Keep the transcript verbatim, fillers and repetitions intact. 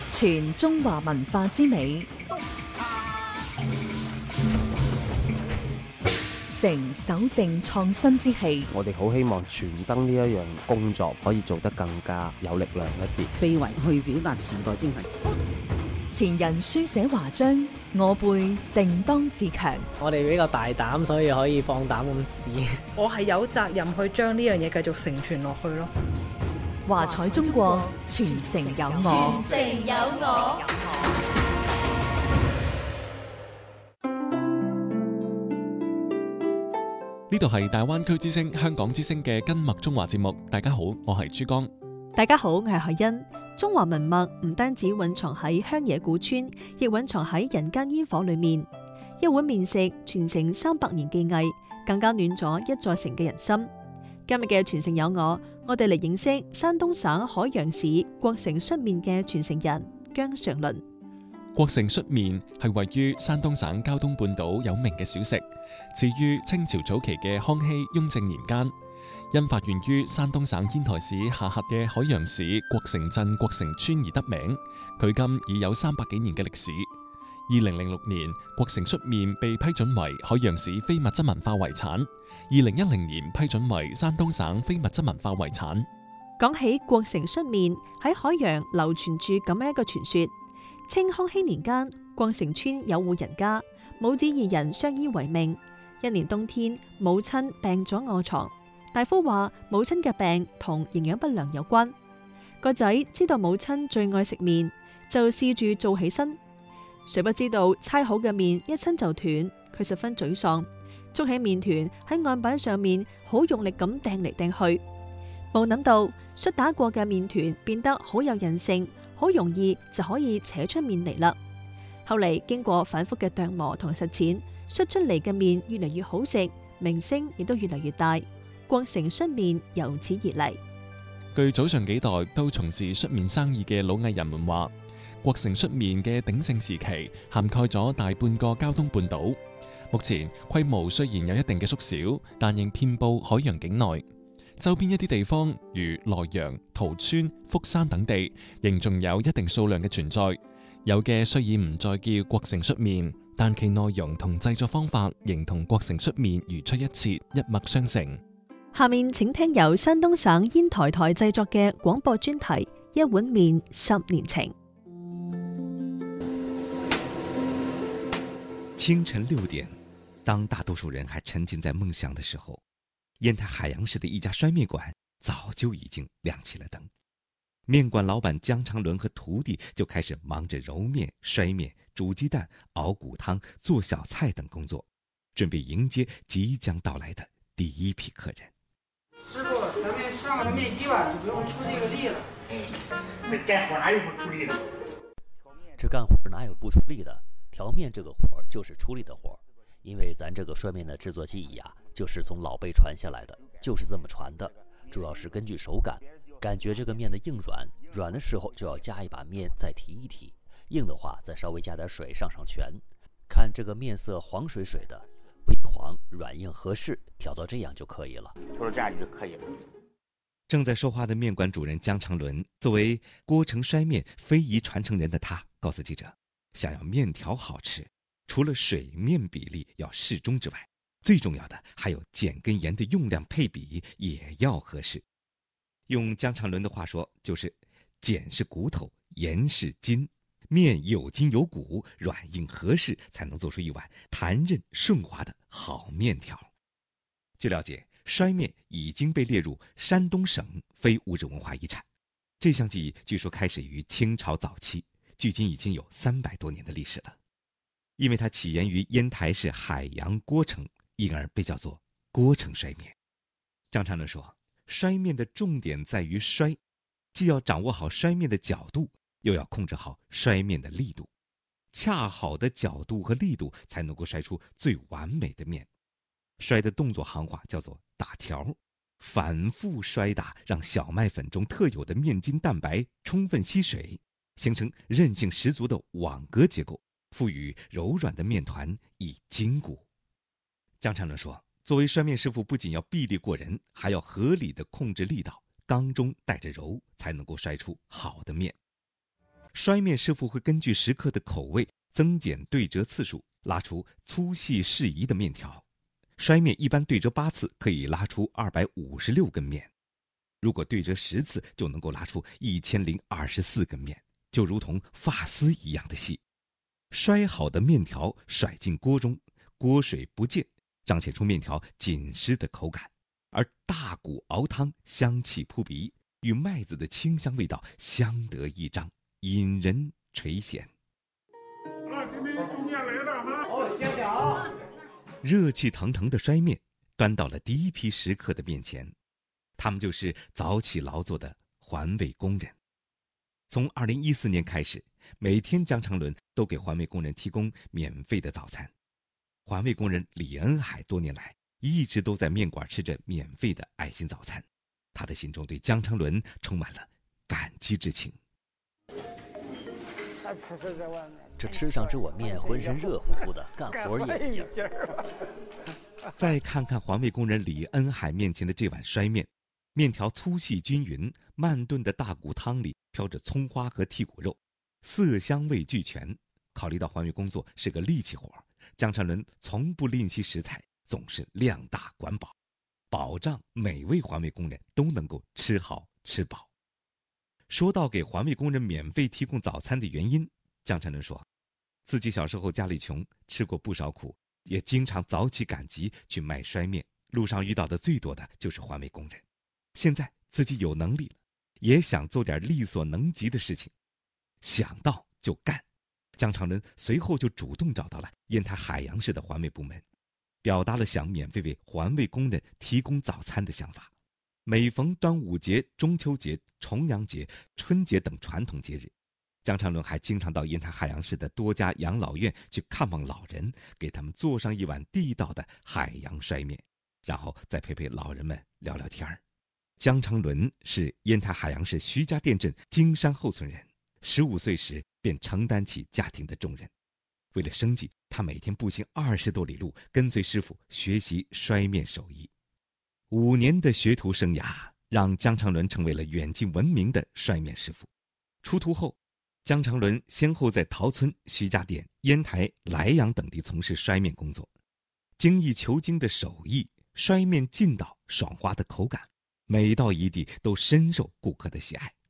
傳中華文化之美，承守正創新之氣。 我哋好希望傳燈呢一樣工作可以做得更加有力量一啲， 非遺去表達時代精神。 前人書寫華章，我輩定當自強。 我哋比較大膽，所以可以放膽咁試。 我係有責任去將呢樣嘢繼續承傳落去咯。 華彩中國，傳承有我。 傳承有我。 呢度係大灣區之聲、香港之聲嘅根脈中華節目。大家好，我係珠江。 大家好，我係海欣。中華文脈唔單止蘊藏喺鄉野古村，亦蘊藏喺人間煙火裏面。一碗麵食傳承三百年技藝，更加暖咗一座城嘅人心。今日嘅傳承有我，我哋嚟認識山東省海陽市國城蓀麵嘅傳承人姜尚倫。 國城蓀麵係位於山東省膠東半島有名嘅小食，始於清朝早期嘅康熙、雍正年間。因發源於山東省煙台市下轄嘅海陽市國城鎮國城村而得名，距今已有三百幾年嘅歷史。二零零六年，國城蓀麵被批准為海陽市非物質文化遺產，二零一零年批准為山東省非物質文化遺產。 講起國城蓀麵，喺海陽流傳住咁樣一個傳說：清康熙年間，國城村有戶人家，母子二人相依為命。一年冬天，母親病咗臥床。大夫話母親嘅病同營養不良有關，個仔知道母親最愛食麵，就試住做起身，誰不知道搓好嘅麵一親就斷，佢十分沮喪，捉起麵團喺案板上面好用力咁掟嚟掟去，冇諗到摔打過嘅麵團變得好有韌性，好容易就可以扯出麵嚟啦。後嚟經過反覆嘅琢磨同實踐，摔出嚟嘅麵越嚟越好食，名聲亦都越嚟越大。國城蓀麵由此而嚟。 據早上幾代都從事蓀麵生意嘅老藝人們話，國城蓀麵嘅鼎盛時期涵蓋咗大半個膠東半島。目前規模雖然有一定嘅縮小，但仍遍佈海洋境內。周邊一啲地方如萊陽、桃村、福山等地，仍仲有一定數量嘅存在。有嘅雖已唔再叫國城蓀麵，但其內容同製作方法仍同國城蓀麵如出一轍，一脈相承。 下面請聽由山東省煙台台製作嘅廣播專題《一碗麵十年情》。 清晨六點，當大多數人還沉浸在夢想的時候，煙台海陽市的一家摔麵館早就已經亮起了燈。麵館老闆姜長倫和徒弟就開始忙着揉麵、摔麵、煮雞蛋、熬骨湯、做小菜等工作，準備迎接即將到來的第一批客人。 師傅，咱們上了麵機吧，就不用出這個力了。 這幹活哪有不出力的？ 這幹活哪有不出力的？調麵這個活就是出力的活，因為咱這個摔麵的製作技藝啊，就是從老輩傳下來的，就是這麼傳的。主要是根據手感，感覺這個麵的硬軟，軟的時候就要加一把麵再提一提，硬的話再稍微加點水上上全。看這個麵色黃水水的。微黃軟硬合適，調到這樣就可以了。 調到這樣就可以了。 正在說話的麵館主人姜長倫，作為國城摔麵非遺傳承人的他，告訴記者，想要麵條好吃，除了水麵比例要適中之外，最重要的還有鹼跟鹽的用量配比也要合適。用姜長倫的話說，就是鹼是骨頭，鹽是筋。麵有筋有骨，軟硬合適，才能做出一碗彈韌順滑的好麵條。據了解，摔麵已經被列入山東省非物質文化遺產。這項技藝據說開始於清朝早期，距今已經有三百多年的歷史了。因為它起源於煙台市海陽郭城，因而被叫做郭城摔麵。姜長倫說，摔麵的重點在於摔，既要掌握好摔麵的角度，又要控制好摔麵的力度，恰好的角度和力度才能夠摔出最完美的麵。摔的動作行話叫做打條，反覆摔打讓小麥粉中特有的麵筋蛋白充分吸水，形成韌性十足的網格結構，賦予柔軟的麵團以筋骨。姜長倫說，作為摔麵師傅，不僅要臂力過人，還要合理的控制力道，剛中帶着柔，才能夠摔出好的麵。 摔面师傅会根据食客的口味增减对折次数，拉出粗细适宜的面条。摔面一般对折八次可以拉出二百五十六根面，如果对折十次就能够拉出一千零二十四根面，就如同发丝一样的细。摔好的面条甩进锅中，锅水不溅，彰显出面条紧实的口感。而大骨熬汤香气扑鼻，与麦子的清香味道相得益彰，引人垂涎。 哦，谢谢啊。 热气腾腾的摔面端到了第一批食客的面前，他们就是早起劳作的环卫工人。从二零一四年开始，每天江长伦都给环卫工人提供免费的早餐。环卫工人李恩海多年来一直都在面馆吃着免费的爱心早餐，他的心中对江长伦充满了感激之情。 这吃上这碗面，浑身热乎乎的，干活也有劲儿。 再看看环卫工人李恩海面前的这碗摔面，面条粗细均匀，慢炖的大骨汤里飘着葱花和剔骨肉，色香味俱全。考虑到环卫工作是个力气活，江长伦从不吝惜食材，总是量大管饱，保障每位环卫工人都能够吃好吃饱。说到给环卫工人免费提供早餐的原因，江长伦说，自己小时候家里穷，吃过不少苦，也经常早起赶集去卖摔面，路上遇到的最多的就是环卫工人。现在自己有能力了，也想做点力所能及的事情，想到就干。江长伦随后就主动找到了烟台海洋市的环卫部门，表达了想免费为环卫工人提供早餐的想法。每逢端午节、中秋节、重阳节、春节等传统节日，江长伦还经常到烟台海洋市的多家养老院去看望老人，给他们做上一碗地道的海洋摔面，然后再陪陪老人们聊聊天儿。江长伦是烟台海洋市徐家店镇金山后村人，十五岁时便承担起家庭的重任。为了生计，他每天步行二十多里路，跟随师傅学习摔面手艺。五年的学徒生涯让江长伦成为了远近闻名的摔面师傅。出徒后，江长伦先后在陶村、徐家店、烟台、莱阳等地从事摔面工作。精益求精的手艺，摔面劲道爽滑的口感，每到一地都深受顾客的喜爱。